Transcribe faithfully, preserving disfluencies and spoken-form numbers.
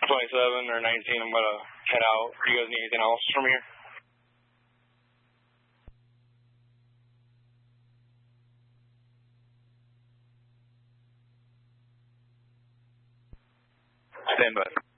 twenty-seven or nineteen, I'm going to head out. Do you guys need anything else from here? Stand by.